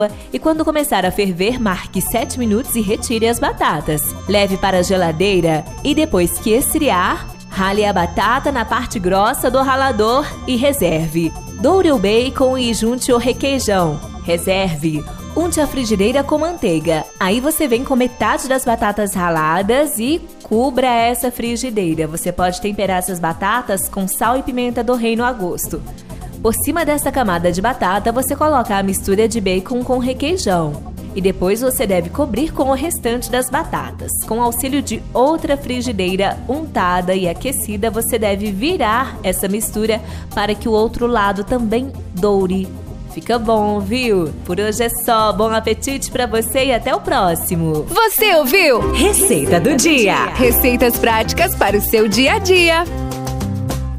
e quando começar a ferver, marque 7 minutos e retire as batatas. Leve para a geladeira e depois que esfriar, rale a batata na parte grossa do ralador e reserve. Doure o bacon e junte o requeijão. Reserve. Unte a frigideira com manteiga. Aí você vem com metade das batatas raladas e cubra essa frigideira. Você pode temperar essas batatas com sal e pimenta do reino a gosto. Por cima dessa camada de batata, você coloca a mistura de bacon com requeijão. E depois você deve cobrir com o restante das batatas. Com o auxílio de outra frigideira untada e aquecida, você deve virar essa mistura para que o outro lado também doure. Fica bom, viu? Por hoje é só. Bom apetite para você e até o próximo. Você ouviu? Receita do Dia. Receitas práticas para o seu dia a dia.